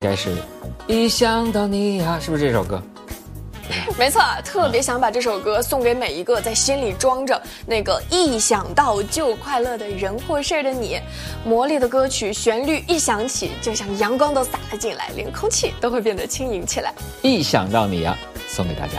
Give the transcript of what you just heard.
该是一想到你呀，是不是这首歌？ 没错，特别想把这首歌送给每一个在心里装着那个一想到就快乐的人或事的你。魔力的歌曲旋律一响起，就像阳光都洒了进来，连空气都会变得轻盈起来。 一想到你呀，送给大家。